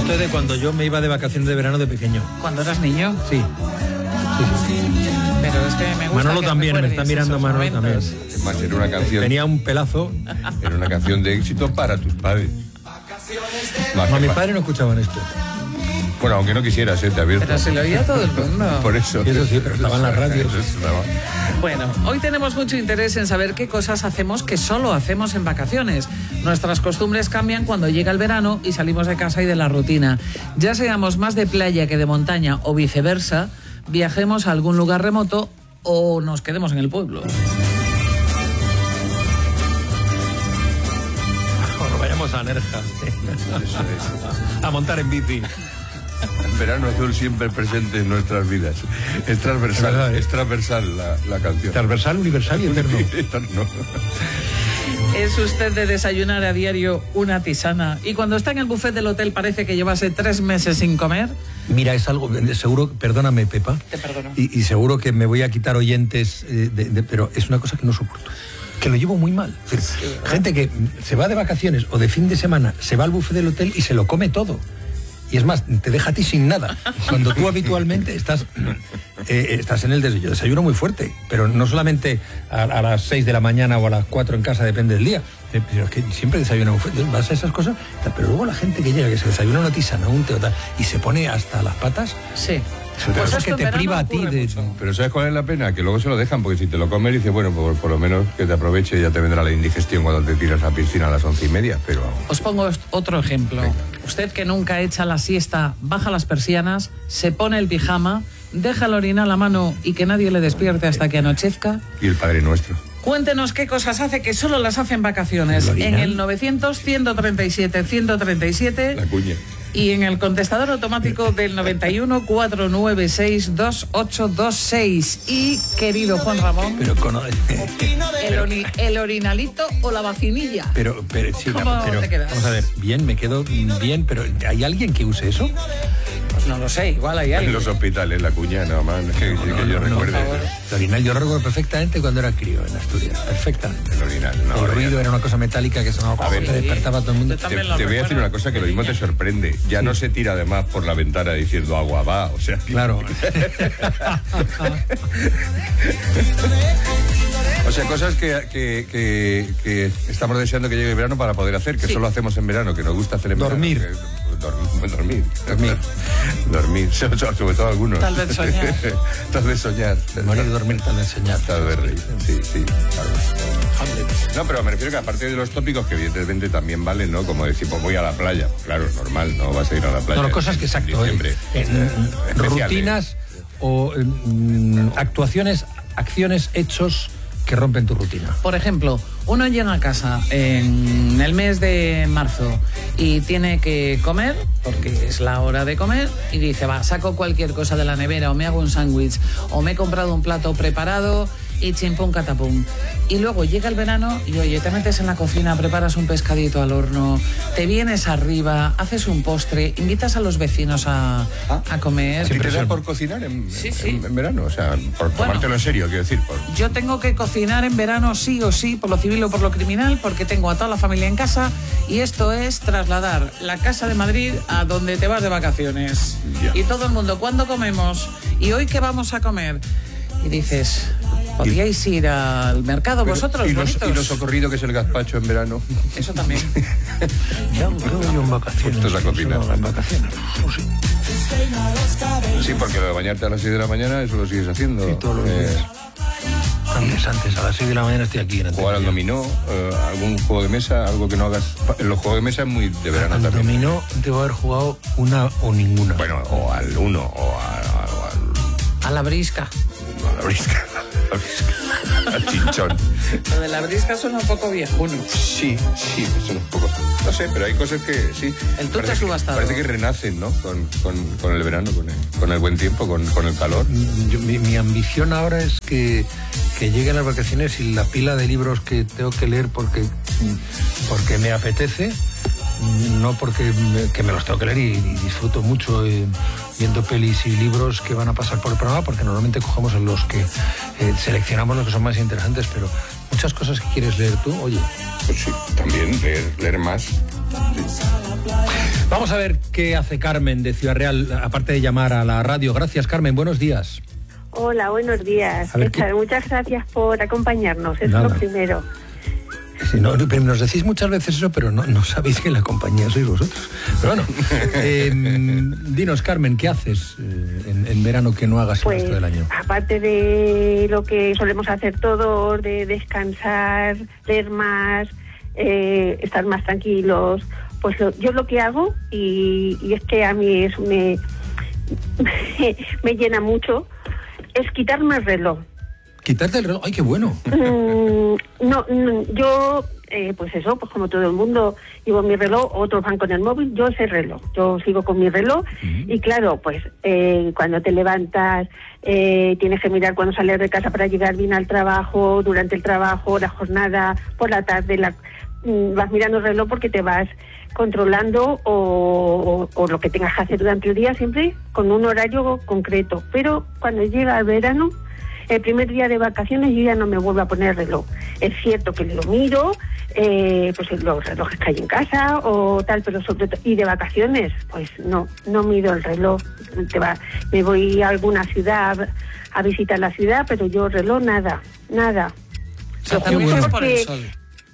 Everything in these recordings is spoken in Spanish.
Esto es de cuando yo me iba de vacaciones de verano de pequeño. ¿Cuando eras niño? Sí. Pero es que me gusta. Manolo que también, me está mirando Manolo también. Además, era una canción. Tenía un pelazo. Era una canción de éxito para tus padres. No, mis padres no escuchaban esto. Bueno, aunque no quisieras, te abierto. Pero se lo oía todo el mundo. Por eso. Eso sí, pero estaban las radios. Bueno, hoy tenemos mucho interés en saber qué cosas hacemos que solo hacemos en vacaciones. Nuestras costumbres cambian cuando llega el verano y salimos de casa y de la rutina. Ya seamos más de playa que de montaña o viceversa, viajemos a algún lugar remoto o nos quedemos en el pueblo. Bueno, vayamos a Nerja. A montar en bici. Verano azul siempre presente en nuestras vidas. Es transversal, verdad, es transversal la canción. Transversal, universal y eterno. Eterno. ¿Es usted de desayunar a diario una tisana y cuando está en el buffet del hotel parece que llevase 3 meses sin comer? Mira, es algo, seguro, perdóname, Pepa. Te perdono. Y seguro que me voy a quitar oyentes, pero es una cosa que no soporto. Que lo llevo muy mal. Es decir, gente que se va de vacaciones o de fin de semana, se va al buffet del hotel y se lo come todo. Y es más, te deja a ti sin nada. Cuando tú habitualmente estás en el desayuno muy fuerte, pero no solamente a las 6 de la mañana o a las 4 en casa, depende del día. Pero es que siempre desayuna muy fuerte, vas a esas cosas. Pero luego la gente que llega, que se desayuna una tisana, un té, y se pone hasta las patas. Sí. Pues es que te priva a ti de... Pero ¿sabes cuál es la pena? Que luego se lo dejan, porque si te lo comes dices, bueno, por lo menos que te aproveche, ya te vendrá la indigestión cuando te tiras a la piscina a las 11:30, pero... Os pongo otro ejemplo. Venga. Usted que nunca echa la siesta, baja las persianas, se pone el pijama, deja el orinal a mano y que nadie le despierte hasta que anochezca. Y el Padre Nuestro. Cuéntenos qué cosas hace que solo las hace en vacaciones. En el 900-137-137. La cuña. Y en el contestador automático del 91-496-2826. Y, querido Juan Ramón, pero el orinalito o la vacinilla. Pero sí, ¿Cómo te quedas? Vamos a ver, bien, me quedo bien, pero ¿hay alguien que use eso? Pues no lo sé, igual hay alguien. En los hospitales, la cuña, nada más, que yo recuerde. El orinal yo recuerdo perfectamente cuando era crío en Asturias, perfectamente. El orinal, no. El ruido era una cosa metálica que sonaba, te despertaba a todo el mundo. Te voy a decir una cosa que lo mismo te sorprende. Ya no se tira además por la ventana diciendo agua va, o sea... Claro. O sea, cosas que estamos deseando que llegue el verano para poder hacer, que solo hacemos en verano, que nos gusta hacer en dormir. verano. Dormir, sobre todo algunos. Tal vez soñar. Tal vez soñar. Morir, dormir, tal vez soñar. Tal vez reír, sí, claro. No, pero me refiero que aparte de los tópicos que evidentemente también valen, ¿no? Como decir, pues voy a la playa. Claro, normal, no vas a ir a la playa. No, cosas que exacto. Rutinas o actuaciones, acciones, hechos que rompen tu rutina. Por ejemplo, uno llega a casa en el mes de marzo y tiene que comer, porque es la hora de comer, y dice, saco cualquier cosa de la nevera, o me hago un sándwich, o me he comprado un plato preparado y chimpum catapum. Y luego llega el verano y, oye, te metes en la cocina, preparas un pescadito al horno, te vienes arriba, haces un postre, invitas a los vecinos a comer. ¿Sí te da por cocinar en verano? O sea, por tomártelo en serio, quiero decir. Yo tengo que cocinar en verano sí o sí, por lo civil o por lo criminal, porque tengo a toda la familia en casa, y esto es trasladar la casa de Madrid a donde te vas de vacaciones. Ya. Y todo el mundo, ¿cuándo comemos? ¿Y hoy qué vamos a comer? Y dices... ¿Podríais ir al mercado vosotros, bonitos? Y lo socorrido que es el gazpacho en verano. Eso también. Yo en vacaciones. Esto es la cocina. En vacaciones. Sí, porque lo de bañarte a las 6 de la mañana, eso lo sigues haciendo. Sí, todos los días. Antes, a las 6 de la mañana estoy aquí. Jugar al dominó, algún juego de mesa, algo que no hagas. Los juegos de mesa es muy de verano al también. Dominó debo haber jugado una o ninguna. Bueno, o al uno, o a la brisca. No, a la brisca. Al chinchón. Lo de la brisca suena un poco viejuno. Sí, suena un poco. No sé, pero hay cosas que sí. El tute subastado. Parece que renacen, ¿no? Con el verano, con el buen tiempo, con el calor. Mi ambición ahora es que lleguen las vacaciones y la pila de libros que tengo que leer porque me apetece no porque que me los tengo que leer y disfruto mucho viendo pelis y libros que van a pasar por el programa, porque normalmente cogemos los que seleccionamos los que son más interesantes, pero muchas cosas que quieres leer tú, oye. Pues sí, también leer más. Sí. Vamos a ver qué hace Carmen de Ciudad Real, aparte de llamar a la radio. Gracias, Carmen, buenos días. Hola, buenos días. Muchas gracias por acompañarnos, es lo primero. Sí, nos decís muchas veces eso, pero no sabéis que la compañía sois vosotros. Pero bueno, dinos, Carmen, ¿qué haces en verano que no hagas el resto del año? Aparte de lo que solemos hacer todos, de descansar, leer más, estar más tranquilos, pues yo lo que hago, y es que a mí eso me llena mucho, es quitarme el reloj. ¿Quitarte el reloj? ¡Ay, qué bueno! Yo, pues como todo el mundo, llevo mi reloj, otros van con el móvil, yo ese reloj, yo sigo con mi reloj, y claro, pues cuando te levantas, tienes que mirar cuando sales de casa para llegar bien al trabajo, durante el trabajo, la jornada, por la tarde, vas mirando el reloj porque te vas controlando o lo que tengas que hacer durante el día, siempre con un horario concreto. Pero cuando llega el verano, el primer día de vacaciones, yo ya no me vuelvo a poner reloj. Es cierto que lo miro, pues los relojes que hay en casa o tal, pero sobre todo, y de vacaciones, pues no miro el reloj. Me voy a alguna ciudad a visitar la ciudad, pero yo reloj nada. O sea, te mueves por el sol.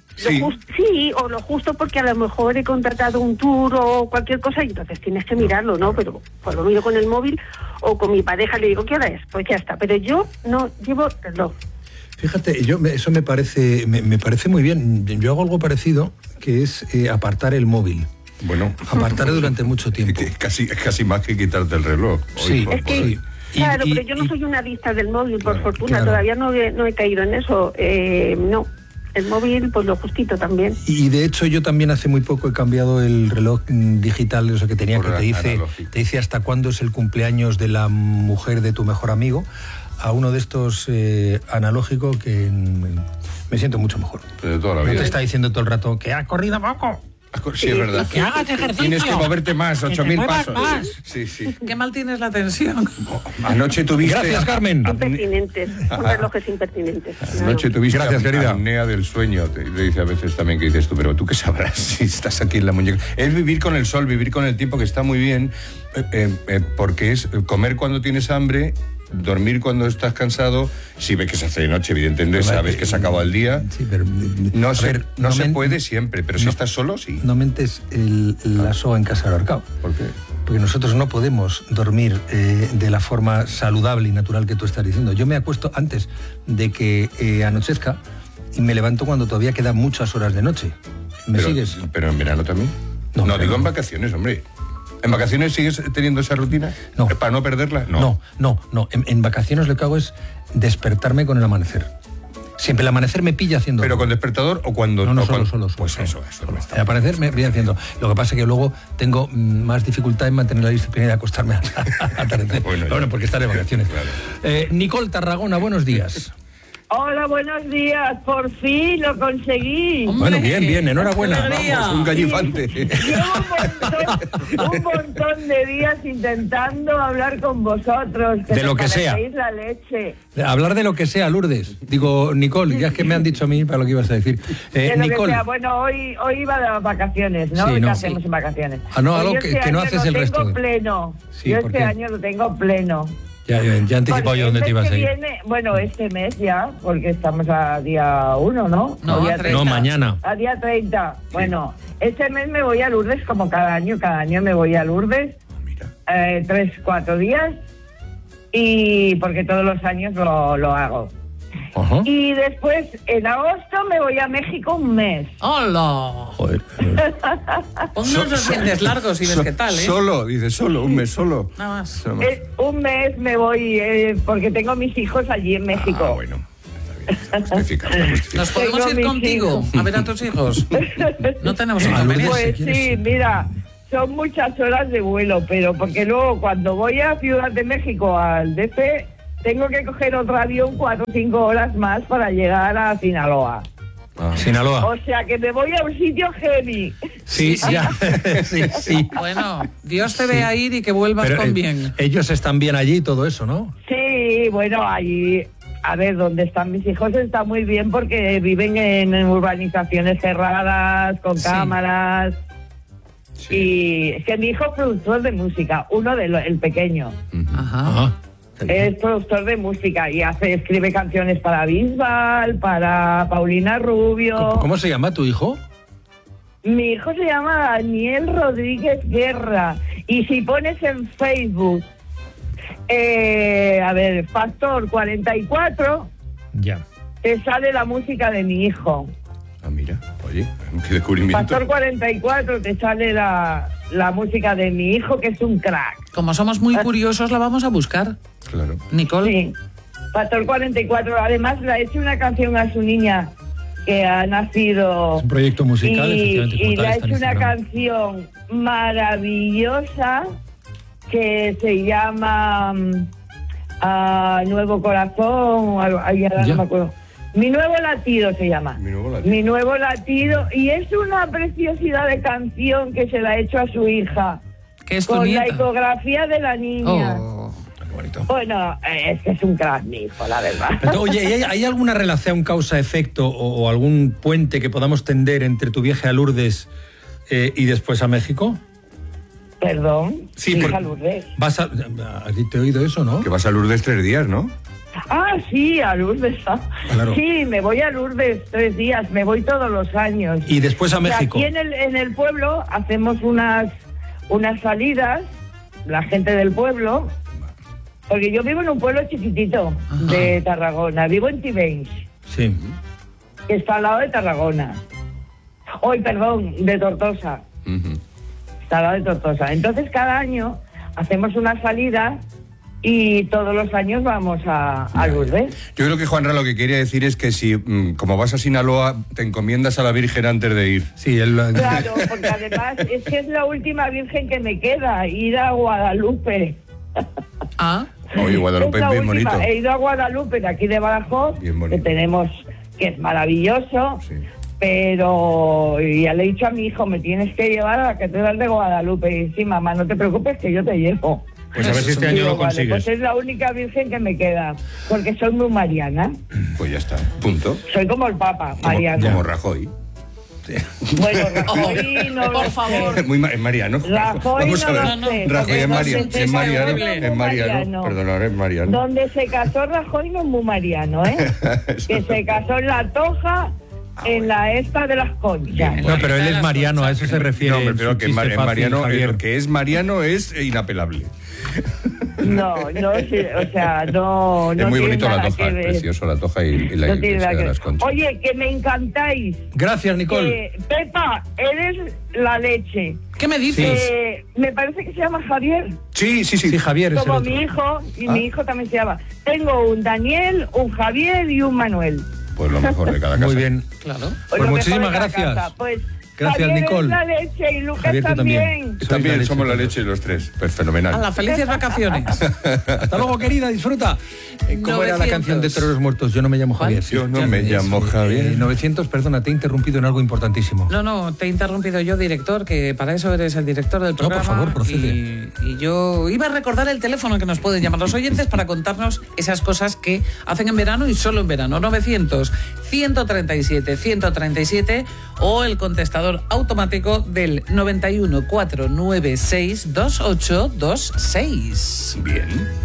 Sí, o lo justo porque a lo mejor he contratado un tour o cualquier cosa y entonces tienes que mirarlo, ¿no? Pero pues lo miro con el móvil o con mi pareja, le digo, ¿qué hora es? Pues ya está, pero yo no llevo reloj. Fíjate, eso me parece muy bien. Yo hago algo parecido, que es apartar el móvil. Bueno. Apartarlo durante mucho tiempo. Casi más que quitarte el reloj. Sí, es que... Sí. Claro, pero yo no soy una adicta del móvil, por fortuna, todavía no he caído en eso, no. El móvil, pues lo justito también. Y de hecho yo también hace muy poco he cambiado el reloj digital, eso que tenía, que te dice hasta cuándo es el cumpleaños de la mujer de tu mejor amigo, a uno de estos analógico que me siento mucho mejor. Pero de toda la vida. No te está diciendo todo el rato que ha corrido poco. Sí, es verdad. Que hagas ejercicio. Tienes que moverte más, 8.000 pasos. Más. Sí. Qué mal tienes la tensión. Anoche tuviste... Gracias, Carmen. Impertinentes, son relojes impertinentes. Anoche tuviste apnea del sueño. Te dice a veces también que dices tú, pero tú qué sabrás si estás aquí en la muñeca. Es vivir con el sol, vivir con el tiempo, que está muy bien, porque es comer cuando tienes hambre, dormir cuando estás cansado. Si ves que se hace de noche, evidentemente sabes que se acaba el día. Sí, pero no se puede siempre, pero si estás solo, sí. No mentes la soga en casa del ahorcado. ¿Por qué? Porque nosotros no podemos dormir de la forma saludable y natural que tú estás diciendo. Yo me acuesto antes de que anochezca y me levanto cuando todavía quedan muchas horas de noche. ¿Me sigues? ¿Pero en verano también? No, digo en vacaciones, hombre. ¿En vacaciones sigues teniendo esa rutina? No. ¿Para no perderla? No. En vacaciones lo que hago es despertarme con el amanecer. Siempre el amanecer me pilla haciendo... ¿Pero con despertador o cuando...? Solo. Pues eso. El amanecer me pilla haciendo. Lo que pasa es que luego tengo más dificultad en mantener la disciplina y acostarme al atardecer. Bueno, porque estaré de vacaciones. Claro. Nicole Tarragona, buenos días. Hola, buenos días. Por fin lo conseguí. Bueno, bien, enhorabuena. Vamos, un gallifante. Llevo un montón de días intentando hablar con vosotros. De lo que sea. La leche. Hablar de lo que sea, Lourdes. Digo, Nicole, ya es que me han dicho a mí para lo que ibas a decir. De lo Nicole. Que sea. Bueno, hoy iba de vacaciones, ¿no? ¿Qué hacemos en vacaciones? Algo que no haces el resto. Tengo pleno. Sí, yo este año lo tengo pleno. Ya anticipado yo dónde te ibas a ir. Este mes ya, porque estamos a día 1, ¿no? No, mañana. A día 30. Sí. Bueno, este mes me voy a Lourdes como cada año me voy a Lourdes. 3-4 días. Y porque todos los años lo hago. Ajá. Y después, en agosto, me voy a México un mes. ¡Hola! Joder. Ponnos los dientes largos y ves qué tal, ¿eh? Un mes solo. Nada más. Un mes me voy, porque tengo mis hijos allí en México. Ah, bueno. ¿Nos podemos ir contigo a ver a tus hijos? No tenemos inconveniente. Pues sí, mira, son muchas horas de vuelo, pero porque luego cuando voy a Ciudad de México, al DF... tengo que coger otro avión 4 o 5 horas más para llegar a Sinaloa. Sinaloa. O sea, que me voy a un sitio heavy. Sí, ya. sí. Bueno, Dios te vea ir y que vuelvas Pero, con bien. Ellos están bien allí y todo eso, ¿no? Sí, bueno, allí, a ver, donde están mis hijos está muy bien porque viven en urbanizaciones cerradas, con cámaras. Sí. Y es que mi hijo es productor de música, el pequeño. Ajá. Es productor de música y escribe canciones para Bisbal, para Paulina Rubio. ¿Cómo se llama tu hijo? Mi hijo se llama Daniel Rodríguez Guerra. Y si pones en Facebook, Factor 44, Ya. te sale la música de mi hijo. Ah, mira, oye, qué descubrimiento. Factor 44 te sale la música de mi hijo, que es un crack. Como somos muy curiosos, la vamos a buscar. Claro. Nicole. Sí, Factor 44. Además, le ha hecho una canción a su niña que ha nacido. Es un proyecto musical, efectivamente. Y le ha hecho una canción maravillosa que se llama Nuevo Corazón, ahora no me acuerdo. Mi Nuevo Latido se llama. Mi Nuevo Latido. Y es una preciosidad de canción que se la ha hecho a su hija. ¿Qué es tu con nieta? la ecografía de la niña. Oh. Qué bonito. Bueno, es que es un crack mi hijo, la verdad. Pero, oye, ¿hay alguna relación causa-efecto o algún puente que podamos tender entre tu viaje a Lourdes y después a México? Perdón. Sí, hija Lourdes. Vas a... ¿Te he oído eso, no? Que vas a Lourdes 3 días, ¿no? Ah, sí, a Lourdes. Claro. Sí, me voy a Lourdes 3 días, me voy todos los años. Y después a México. Aquí en el pueblo hacemos unas salidas, la gente del pueblo, porque yo vivo en un pueblo chiquitito de Tarragona, vivo en Tivenys, Sí. que está al lado de Tarragona. De Tortosa. Está al lado de Tortosa. Entonces cada año hacemos una salida y todos los años vamos a Lourdes. Yo creo que Juanra lo que quería decir es que si, como vas a Sinaloa, te encomiendas a la Virgen antes de ir. Sí, Claro, porque además es que es la última virgen que me queda, ir a Guadalupe. Ah. Oye, Guadalupe es bien última. bonito. He ido a Guadalupe, de aquí de Badajoz, Bien bonito. que es maravilloso, Sí. pero ya le he dicho a mi hijo, me tienes que llevar a la Catedral de Guadalupe. Y sí, mamá, no te preocupes que yo te llevo. Pues a ver si este año Digo, lo consigues. Pues es la única virgen que me queda, porque soy muy mariana. Pues ya está, punto. Soy como el Papa, mariano. Como Rajoy. Bueno, Rajoy no por lo favor. sé. Muy es Mariano. Rajoy Vamos a no ver. lo sé, Rajoy porque es no Mariano. sé, Es Mariano. es Es Mariano. Mariano. Perdona, es Mariano. Donde se casó Rajoy no es muy mariano, ¿eh? Que se casó en La Toja, en la esta de las Conchas. No, pero él es mariano, a eso se refiere. No, me refiero a que su chiste fácil, Mariano, Javier. lo que es Mariano es inapelable. No, sí, o sea, no. Es muy tiene bonito La nada Toja, que es ver. precioso La Toja y la No tiene iglesia nada de que las ver. Conchas. Oye, que me encantáis. Gracias, Nicole. Pepa, eres la leche. ¿Qué me dices? Me parece que se llama Javier. Sí. Sí, Javier es el Como otro. mi hijo, y mi hijo también se llama. Tengo un Daniel, un Javier y un Manuel. Pues lo mejor de cada casa. Muy bien. Claro. Pues Lo mejor muchísimas de cada gracias. casa. Pues, Gracias, Javier Nicole. es la leche y Lucas Javier, tú también. también. También Sois la somos la leche. leche los tres. Pues fenomenal. A las felices vacaciones. Hasta luego, querida, disfruta. ¿Cómo era la 900. canción de Toreros Muertos? Yo no me llamo Javier. Yo no me llamo Javier. 900, perdona, te he interrumpido en algo importantísimo. No, te he interrumpido yo, director, que para eso eres el director del No, por programa. favor, procede. Y yo iba a recordar el teléfono que nos pueden llamar los oyentes para contarnos esas cosas que hacen en verano y solo en verano. 900-137-137 o el contestador automático del 91-496-2826. Bien.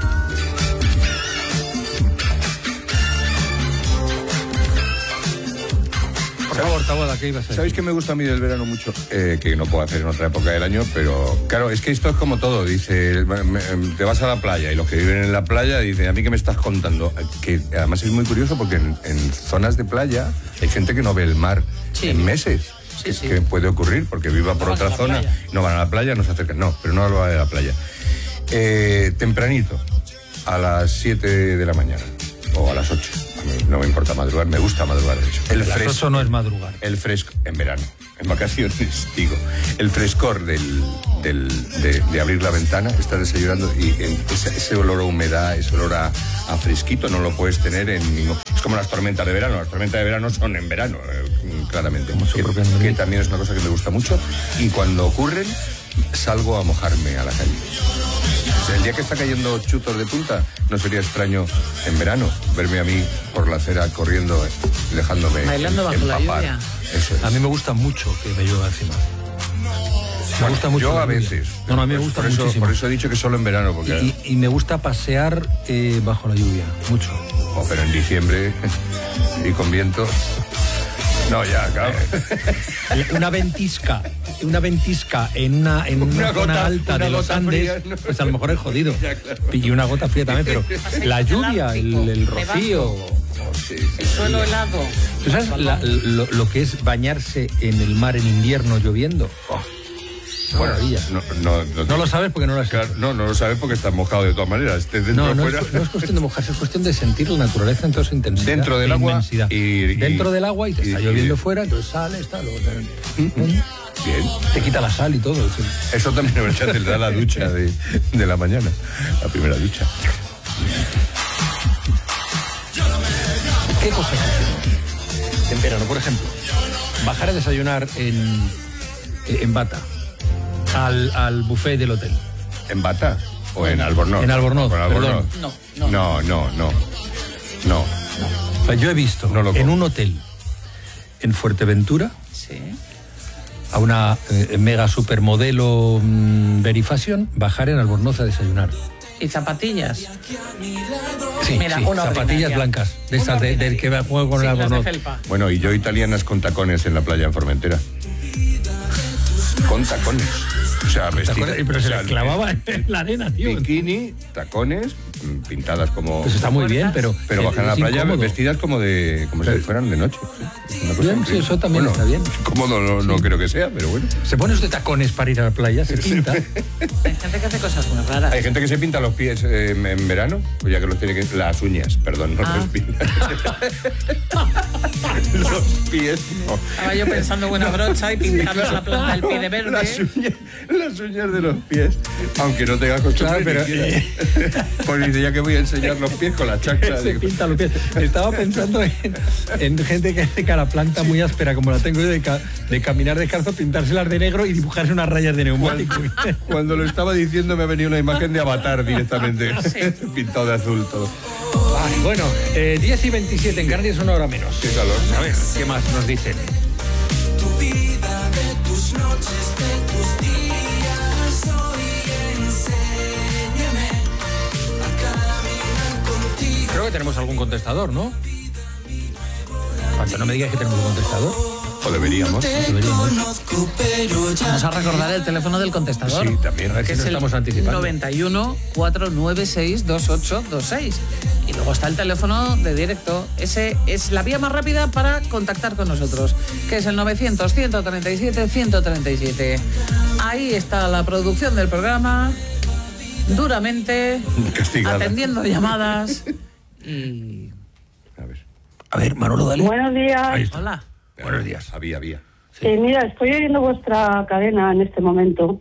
Por favor, Taboada, ¿qué ibas a decir? ¿Sabéis que me gusta a mí del verano mucho? Que no puedo hacer en otra época del año, pero claro, es que esto es como todo. Dice, te vas a la playa y los que viven en la playa dicen, ¿a mí qué me estás contando? Que además es muy curioso porque en zonas de playa hay gente que no ve el mar en meses. Sí. Que puede ocurrir porque viva por No van otra a la zona, playa. no van a la playa, no se acercan. No, pero no hablo de la playa. Tempranito, a las 7 de la mañana o a las 8. A mí no me importa madrugar, me gusta madrugar, de hecho. El Las fresco. 8 no es madrugar. El fresco en verano. en vacaciones, digo, el frescor de abrir la ventana, estar desayunando y ese olor a humedad, ese olor a fresquito no lo puedes tener en ningún... Es como las tormentas de verano. Las tormentas de verano son en verano, claramente. Que también es una cosa que me gusta mucho. Y cuando ocurren, salgo a mojarme a la calle. O sea, el día que está cayendo chutos de punta, no sería extraño en verano verme a mí por la acera corriendo, dejándome bailando bajo la lluvia. Eso es. A mí me gusta mucho que me llueva encima. Me gusta mucho. Yo a veces. No, a mí me gusta muchísimo. Por eso he dicho que solo en verano. Porque... Y me gusta pasear bajo la lluvia, mucho. Oh, pero en diciembre y con viento... No, ya, claro. Una ventisca en una zona alta de los Andes, fría, ¿no? Pues a lo mejor es jodido. Ya, claro. Y una gota fría también, pero la lluvia, el rocío... El suelo helado. ¿Tú sabes lo que es bañarse en el mar en invierno lloviendo? Oh. Bueno, no lo sabes porque no lo has claro, no lo sabes porque estás mojado de todas maneras. Estés dentro o fuera. No es cuestión de mojarse, es cuestión de sentir la naturaleza en toda su intensidad. Dentro del agua. Dentro del agua y te está lloviendo fuera, entonces sales, bien. Te quita la sal y todo. Sí. Eso también es verdad, te da la ducha de la mañana, la primera ducha. ¿Qué cosas hacemos en verano? Por ejemplo, bajar a desayunar en bata al buffet del hotel. ¿En bata? ¿O en Albornoz? En Albornoz, perdón. No. O sea, yo he visto en un hotel en Fuerteventura, sí, a una mega supermodelo Verifashion bajar en Albornoz a desayunar. ¿Y zapatillas? Sí, mira, sí, zapatillas blancas, de esas del que juego con el Albornoz. Bueno, y yo italianas con tacones en la playa en Formentera. Con tacones. O sea, vestidas. Pero se las clavaba en la arena, tío. Bikini, tacones, pintadas como... Pues está muy bien, pero bajan a la playa incómodo. Vestidas como si fueran de noche. Bien, sí, eso también está bien. Cómodo no creo que sea, pero bueno. Se pone usted tacones para ir a la playa, se pinta. Hay gente que hace cosas muy raras. Hay gente que se pinta los pies en verano, pues ya que los tiene que... Las uñas, perdón, no los pinta. Los pies, no. Estaba yo pensando en una brocha y pintando la planta del pie de verde. Las uñas de los pies, aunque no tenga costumbre, pero pues dice, ya que voy a enseñar los pies con la chancla. Se pinta los pies. Estaba pensando en gente que hace cara planta muy áspera, como la tengo yo, de caminar descalzo, pintárselas de negro y dibujarse unas rayas de neumático. Cuando lo estaba diciendo me ha venido una imagen de Avatar directamente, pintado de azul todo. Ay, bueno, 10 y 27, en Canarias una hora menos. Qué calor. A ver, ¿qué más nos dicen? Tu vida, de tus noches, de tus días, hoy enséñame a caminar contigo. Creo que tenemos algún contestador, ¿no? Cuando no me digas que tenemos un contestador. O deberíamos. Vamos a recordar el teléfono del contestador. Sí, también. A ver si nos estamos anticipando. 91 496 2826. Y luego está el teléfono de directo. Ese es la vía más rápida para contactar con nosotros, que es el 900 137 137. Ahí está la producción del programa, duramente castigada, atendiendo llamadas y... A ver, Manolo, dale. Buenos días. Hola. Buenos días. Había. Sí. Mira, estoy oyendo vuestra cadena en este momento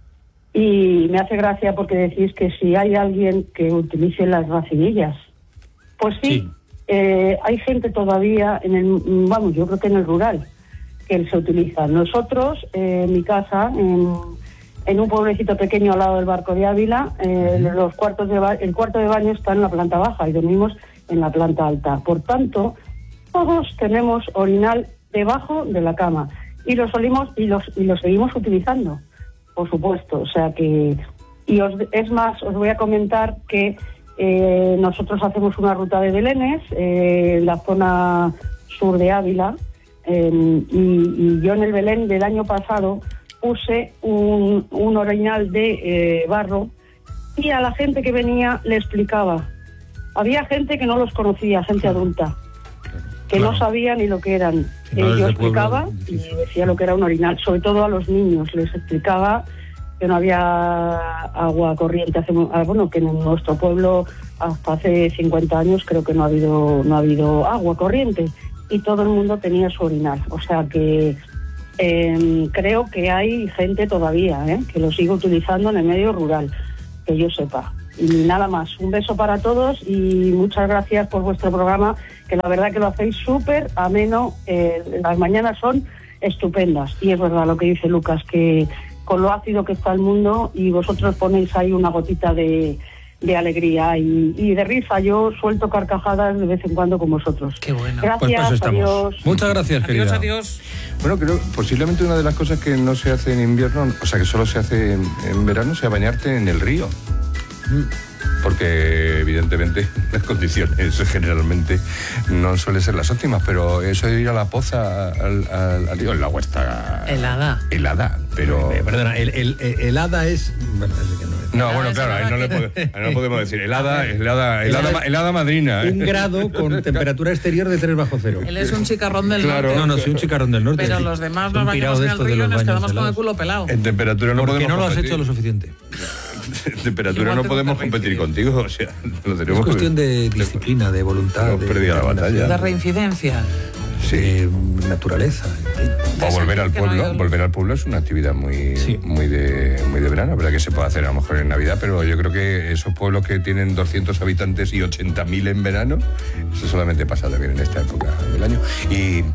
y me hace gracia porque decís que si hay alguien que utilice las vacilillas. Pues sí. Hay gente todavía yo creo que en el rural que se utiliza. Nosotros, en mi casa, en un pueblecito pequeño al lado del Barco de Ávila, el cuarto de baño está en la planta baja y dormimos en la planta alta. Por tanto, todos tenemos orinal debajo de la cama y lo seguimos utilizando, por supuesto. O sea que es más, os voy a comentar que nosotros hacemos una ruta de belenes en la zona sur de Ávila y yo en el Belén del año pasado puse un orinal de barro y a la gente que venía le explicaba. Había gente que no los conocía, gente adulta, que no sabía ni lo que eran. Yo explicaba y decía lo que era un orinal, sobre todo a los niños. Les explicaba que no había agua corriente. Que en nuestro pueblo hasta hace 50 años creo que no ha habido agua corriente y todo el mundo tenía su orinal. O sea que creo que hay gente todavía que lo sigue utilizando en el medio rural, que yo sepa. Y nada más, un beso para todos y muchas gracias por vuestro programa, que la verdad que lo hacéis súper ameno, las mañanas son estupendas. Y es verdad lo que dice Lucas, que con lo ácido que está el mundo y vosotros ponéis ahí una gotita de alegría y de risa. Yo suelto carcajadas de vez en cuando con vosotros. Qué bueno. Gracias, adiós. Muchas gracias, querida. Adiós. Bueno, creo posiblemente una de las cosas que no se hace en invierno, o sea, que solo se hace en verano, sea bañarte en el río. Porque evidentemente las condiciones generalmente no suelen ser las óptimas, pero eso de ir a la poza, al río, el agua está helada, pero perdona, el hada es... Bueno, es que no, bueno, claro, ahí no podemos decir helada madrina. 1 grado con temperatura exterior de 3 bajo cero. Él es un chicarrón del norte. No, soy un chicarrón del norte. Pero sí. los demás nos bañamos en el río y nos quedamos con el culo pelado. En temperatura no Porque podemos no lo has competir. hecho lo suficiente. En temperatura Igual no tengo podemos que competir reincidir. contigo, o sea, lo tenemos Es cuestión de disciplina, de voluntad. Hemos perdido la batalla. De reincidencia. De naturaleza. En fin. O volver al Que no pueblo. hay- Volver al pueblo es una actividad muy de verano, verdad que se puede hacer a lo mejor en Navidad, pero yo creo que esos pueblos que tienen 200 habitantes y 80.000 en verano, eso solamente pasa también en esta época del año. Y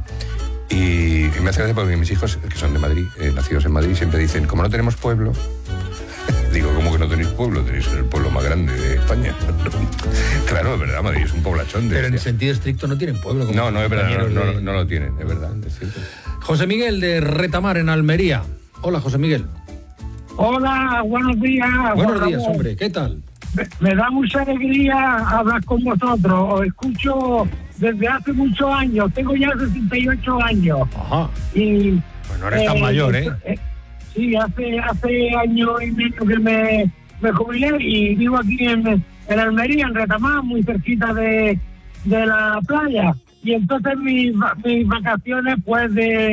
me hace gracia porque mis hijos, que son de Madrid, nacidos en Madrid, siempre dicen, como no tenemos pueblo, digo, ¿cómo que no tenéis pueblo? Tenéis el pueblo más grande de España. Claro, es verdad, Madrid es un poblachón. Pero en sentido estricto no tienen pueblo. como No, es verdad, compañeros no lo tienen, es verdad, es cierto. José Miguel de Retamar, en Almería. Hola, José Miguel. Hola, buenos días. Buenos Juan días, Ramón. hombre. ¿Qué tal? Me da mucha alegría hablar con vosotros. Os escucho desde hace muchos años. Tengo ya 68 años. Ajá. Y, Pues no eres tan mayor, ¿eh? Sí, hace año y medio que me jubilé y vivo aquí en Almería, en Retamar, muy cerquita de la playa. Y entonces mis vacaciones, pues,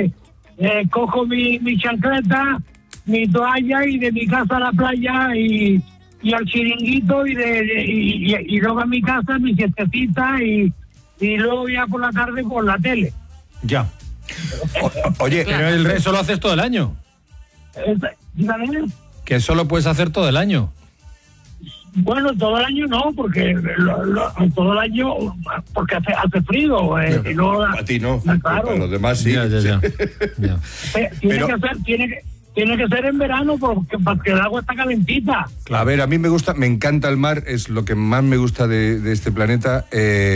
cojo mi chancleta, mi toalla y de mi casa a la playa y al chiringuito y luego a mi casa, mi siestecita y luego ya por la tarde por la tele. Ya. Oye, Pero el resto lo haces todo el año. ¿Dígame? Que eso lo puedes hacer todo el año. Bueno, todo el año no, porque todo el año porque hace frío. Y no, a ti no, claro. a los demás sí. Ya. Sí. Ya. Tiene que ser en verano porque el agua está calentita. A ver, a mí me encanta el mar, es lo que más me gusta de este planeta.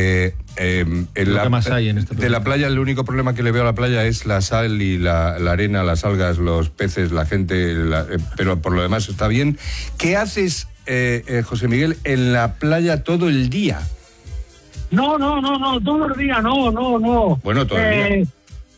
Lo que más hay en este planeta. De la playa, el único problema que le veo a la playa es la sal y la arena, las algas, los peces, la gente, pero por lo demás está bien. ¿Qué haces, José Miguel, en la playa todo el día? No, todos los días, no. Bueno, todo el día.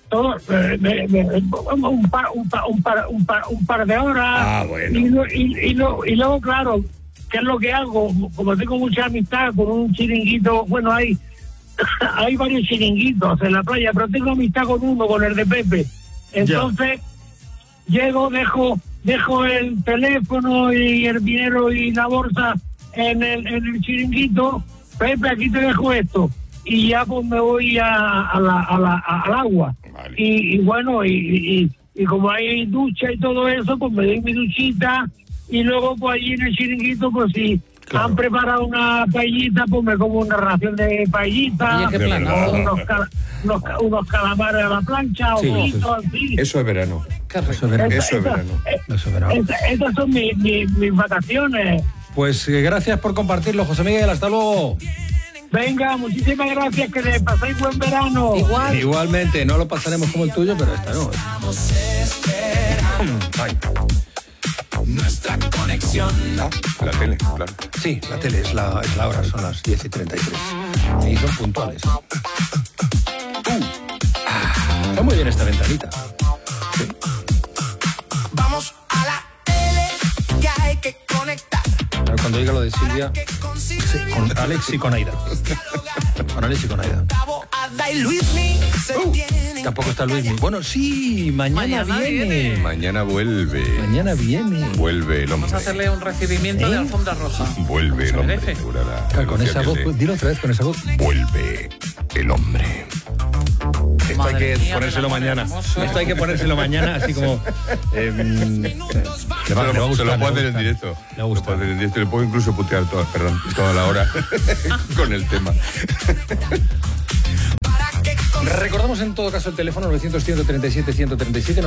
Un par de horas. Ah, bueno. Y luego, claro, ¿qué es lo que hago? Como tengo mucha amistad con un chiringuito, bueno, hay varios chiringuitos en la playa, pero tengo amistad con uno, con el de Pepe. Entonces, llego, dejo el teléfono y el dinero y la bolsa en el chiringuito. Pepe, aquí te dejo esto. Y ya pues me voy al agua. Vale. Y bueno, y como hay ducha y todo eso, pues me doy mi duchita y luego pues allí en el chiringuito, pues si han preparado una paellita, pues me como una ración de paellita. Oye, qué planazo. Unos calamares a la plancha, Sí, ojitos, así. Eso es verano. Qué rico. Eso es verano. Eso es verano. Eso es verano. Esas son mis vacaciones. Pues gracias por compartirlo, José Miguel. Hasta luego. Venga, muchísimas gracias, que le paséis buen verano. Igual. Igualmente, no lo pasaremos como el tuyo, pero esta no. Ay. Nuestra conexión. La tele, claro. Sí, la tele es la hora, son las 10:33. Y son puntuales. Está muy bien esta ventanita. Sí. Vamos a la tele, que hay que conectar. Ahora, cuando diga lo de Silvia, sí, con Alex y con Aida. Con Alex y con Aida. Cabo Ada y Luismi se tienen. Tampoco está Luismi. Bueno, sí, mañana viene. Mañana vuelve. Mañana viene. Vuelve el hombre. Vamos a hacerle un recibimiento de alfombra roja. Vuelve el hombre. merece. Claro, con esa voz, dilo otra vez con esa voz. Vuelve el hombre. esto hay que mía, ponérselo del amor mañana. hermoso. Esto hay que ponérselo mañana, así como... le va a gustar, se lo puedo hacer le en directo. Le gusta. Lo puedo hacer en directo y le puedo incluso putear toda la hora con el tema. Recordamos en todo caso el teléfono 900-137-137,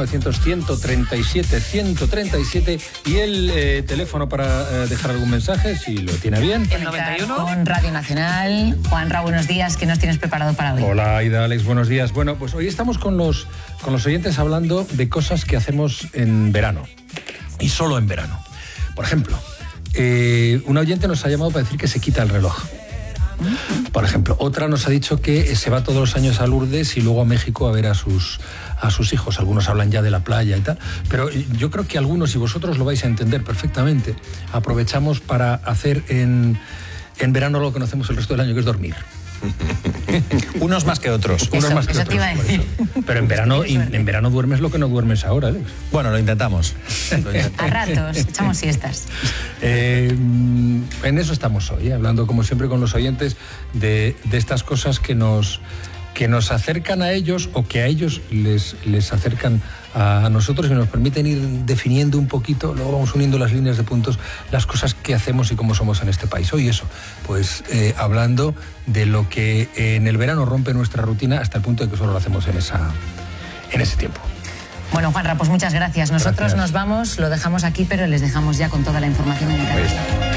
900-137-137 y el teléfono para dejar algún mensaje, si lo tiene bien. El 91. Con Radio Nacional. Juanra, buenos días. ¿Qué nos tienes preparado para hoy? Hola, Aida, Alex, buenos días. Bueno, pues hoy estamos con los oyentes hablando de cosas que hacemos en verano y solo en verano. Por ejemplo, un oyente nos ha llamado para decir que se quita el reloj. Por ejemplo, otra nos ha dicho que se va todos los años a Lourdes y luego a México a ver a sus hijos. Algunos hablan ya de la playa y tal, pero yo creo que algunos, y vosotros lo vais a entender perfectamente, aprovechamos para hacer en verano lo que no hacemos el resto del año, que es dormir. Unos más que otros. Unos más que eso te iba a otros, decir. por eso. Pero en verano duermes lo que no duermes ahora, Alex. Bueno, lo intentamos. A ratos, echamos siestas. En eso estamos hoy, hablando como siempre con los oyentes de estas cosas que nos acercan a ellos o que a ellos les acercan a nosotros y nos permiten ir definiendo un poquito, luego vamos uniendo las líneas de puntos, las cosas que hacemos y cómo somos en este país. Hoy eso, pues hablando de lo que en el verano rompe nuestra rutina hasta el punto de que solo lo hacemos en ese tiempo. Bueno, Juanra, pues muchas gracias. Nosotros Gracias. nos vamos, lo dejamos aquí, pero les dejamos ya con toda la información en el canal.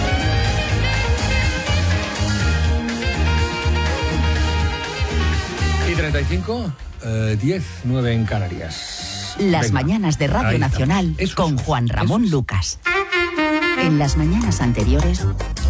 Y 35, 10, 9 en Canarias. Las Venga. mañanas de Radio Ahí Nacional estamos. Eso con es, Juan Ramón eso es. Lucas. En las mañanas anteriores,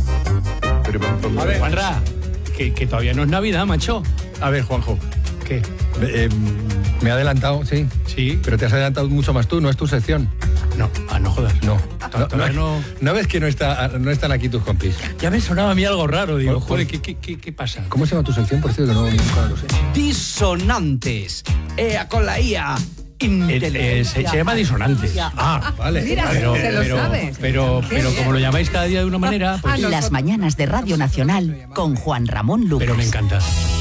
A ver, Juanra, que todavía no es Navidad, macho. A ver, Juanjo. ¿Qué? Me he adelantado, sí. Sí. Pero te has adelantado mucho más tú, no es tu sección. No, no jodas. No. Todavía no. ¿No ves que no están aquí tus compis? Ya me sonaba a mí algo raro. Digo, Por- joder, ¿qué pasa? ¿Cómo se llama tu sección? Por cierto, que no, nunca lo sé. Disonantes. Con la IA. Se llama disonantes. Ah, vale. Mira, Pero, se lo sabe. pero como lo llamáis cada día de una manera, pues, las mañanas de Radio Nacional con Juan Ramón Lucas. pero me encanta.